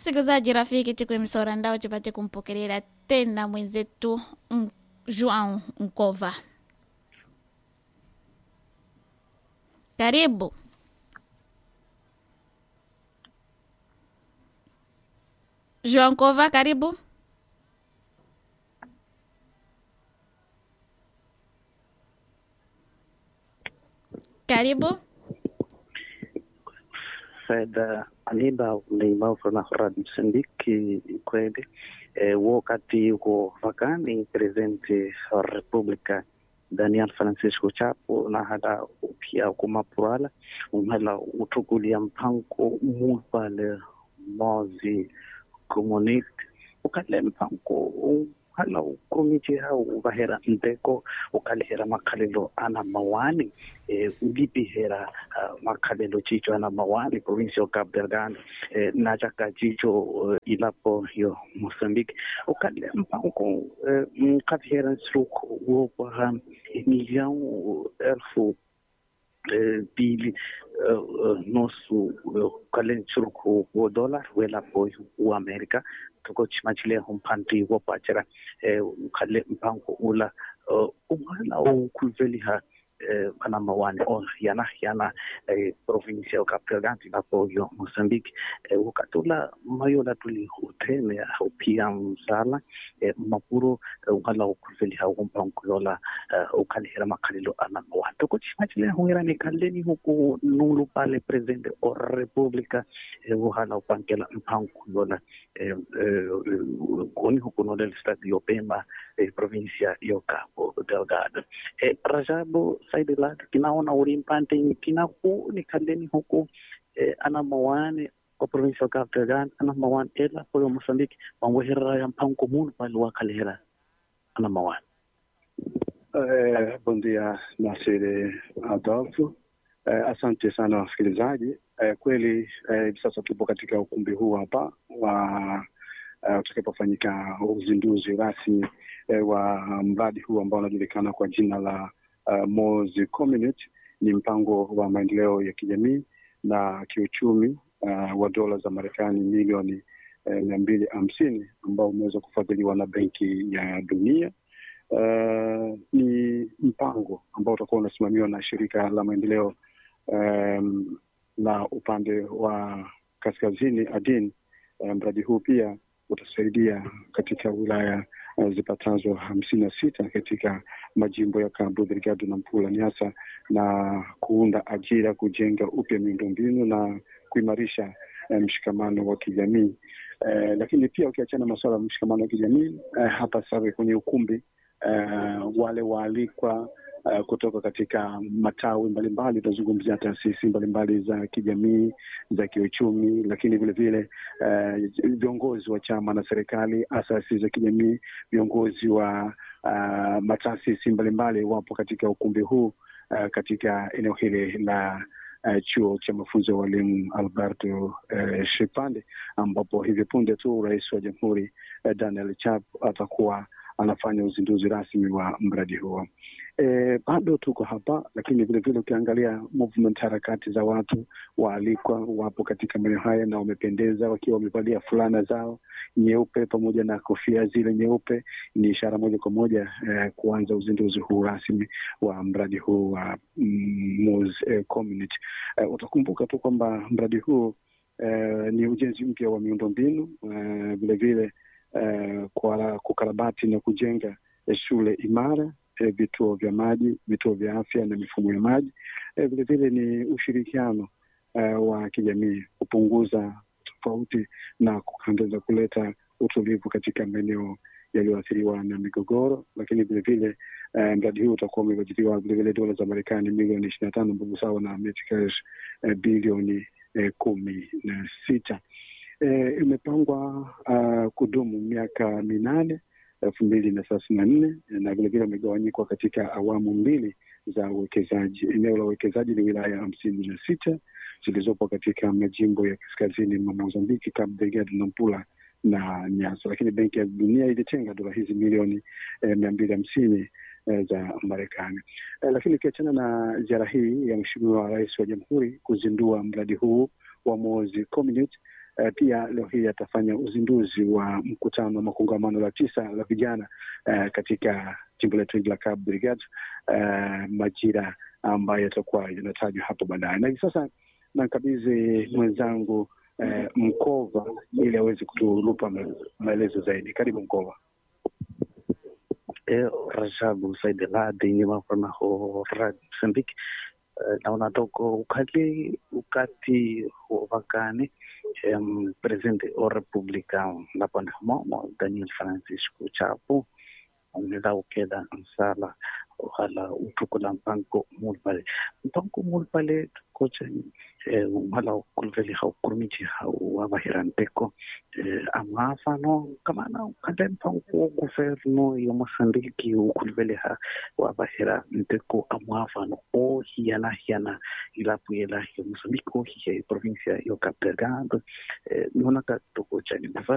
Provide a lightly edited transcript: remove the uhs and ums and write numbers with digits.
Msikilizaji rafiki, tuko msora ndao tupate kumpokelea tena mwenzetu João Nkova. Karibu. João Nkova, karibu. Karibu. Saida Aniba Neymar na Radio Msambiki kweli wakati uko vakani presidente wa Republika Daniel Francisco Chapo na hada pia kumapurala umhala utukulia mpango mupale mozi community ukale mpango hala komiti hau bahera ndeko ukalihera makalelo ana mawani ulipihera makalelo chicho ana mawani province of Cabo Delgado na chaka chicho ilapo yo Mozambique ukale mpango mkabihera stroke wopa milioni elfu bili nosu kalen stroke wo dollar wela po u America tuko chimachile humpandi wopachera kale mpango ula umana ukuveliha ana mawani on yana province ya Cabo Delgado na po yo Mozambique ukatula mayola tuli hotele ya pia msala mapuro ukala ukuveliha mpango yola ukalihera makalilo ana mawani tuko chimachile huira ni kaleni huku nulu pale president wa Republika uhala upankela mpango yola koni huku nodel stati yopemba provincia yo Cabo Delgado Rajabu Saidi la kinaona urimpante kinaku ni kaleni huku ana mawani kwa provincia ya Cabo Delgado ana mawani ela kwa Mozambique wangwehera ya mpango munu pale wakalihera ana mawani. Bom dia Nasir Adolfo. Asante sana wasikilizaji. Kweli sasa tupo katika ukumbi huu hapa wa utakapofanyika uzinduzi rasmi wa mradi huu ambao unajulikana kwa jina la Mozi Community. Ni mpango wa maendeleo ya kijamii na kiuchumi wa dola za Marekani milioni 250 ambao umeweza kufadhiliwa na Benki ya Dunia. Ni mpango ambao utakuwa unasimamiwa na shirika la maendeleo na upande wa kaskazini ADIN. Mradi huu pia utasaidia katika wilaya zipatazo 56 katika majimbo ya Cabo Delgado na Nampula Niassa na kuunda ajira, kujenga upya miundombinu na kuimarisha mshikamano wa kijamii. Lakini pia ukiachana masuala ya mshikamano wa kijamii hapa sasa kwenye ukumbi wale waalikwa kutoka katika matawi mbalimbali, tunazungumzia taasisi mbalimbali za kijamii, za kiuchumi, lakini vile vile viongozi wa chama na serikali, asasi za kijamii, viongozi wa mataasisi mbalimbali wapo katika ukumbi huu katika eneo hili la chuo cha mafunzo ya walimu Alberto Shipande, ambapo hivi punde tu Rais wa Jamhuri Daniel Chapo atakuwa anafanya uzinduzi rasmi wa mradi huo. Bado tuko hapa, lakini vile vile ukiangalia movement, harakati za watu waalikwa wapo katika maeneo haya na wamependeza wakiwa wamevalia fulana zao nyeupe pamoja na kofia zile nyeupe. Ni ishara moja kwa moja kuanza uzinduzi huu rasmi wa mradi huu wa Mozi Community. Utakumbuka tu kwamba mradi huu ni ujenzi mpya wa miundombinu, vile vile kwa kukarabati na kujenga shule imara, vituo vya maji, vituo vya afya na mifumo ya maji. Vile vile ni ushirikiano wa kijamii, kupunguza tofauti na kuongeza kuleta utulivu katika maeneo yaliyoathiriwa na migogoro. Lakini vile vile mradi huu utakuwa umebadiliwa vile vile dola za Marekani milioni 25 ambapo sawa na America's bilioni 16. Imepangwa kudumu miaka 8 2034 na vile vile umegawanyika katika awamu mbili za uwekezaji. Eneo la uwekezaji ni wilaya 56 zilizopo katika majimbo ya kaskazini mwa Mozambique, Cabo Delgado, Nampula na Niassa. Lakini Benki ya Dunia ilitenga dola hizi milioni 250 za Marekani. Lakini kiachana na ziara hii ya Mheshimiwa Rais wa Jamhuri kuzindua mradi huu wa Mozi Community, pia leo hii atafanya uzinduzi wa mkutano wa makongamano la 9 la vijana katika jimbo letu la Cabo Delgado, majira ambayo yatakuwa yanatajwa hapo baadaye. Na hivi sasa nakabidhi mwenzangu Mkova ili aweze kutupa maelezo zaidi. Karibu Mkova. Rajabu Said Ladi ni mafana ho Radio Mozambique. Na unatoko ukati wakani presidente wa Republika Lapana Momo Daniel Francisco Chapo nila ukeda nsala hala utukula mpango mulpale kocha hala kulveli haukurumiti wabahiranteko amafano kamana kande mpango governo ya Mozambique ukulveli wabahiranteko amafano o hiana ilapu yela ya Mozambique o hiya provincia ya Cabo Delgado nuna ka tokocha ni